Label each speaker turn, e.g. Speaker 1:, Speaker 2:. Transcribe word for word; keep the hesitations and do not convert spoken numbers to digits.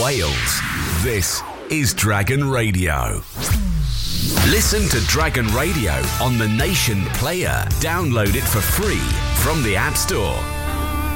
Speaker 1: Wales. This is Dragon Radio. Listen to Dragon Radio on the Nation Player. Download it for free from the App Store.